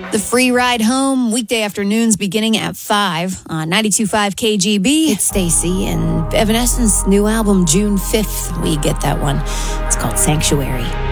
The free ride home, weekday afternoons beginning at 5 on 92.5 KGB. It's Stacy and Evanescence's new album, June 5th. We get that one. It's called Sanctuary.